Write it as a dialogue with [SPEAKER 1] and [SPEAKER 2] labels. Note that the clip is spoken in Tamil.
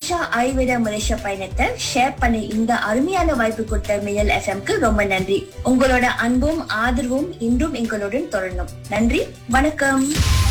[SPEAKER 1] ஆயிஷா ஆயுர்வேதா மலேசியா பயணத்தை ஷேர் பண்ண இந்த அருமையான வாய்ப்பு கொடுத்த மின்னல் எஃப்எம்க்கு ரொம்ப நன்றி. உங்களோட அன்பும் ஆதரவும் இன்றும் எங்களுடன் தொடரணும். நன்றி, வணக்கம்.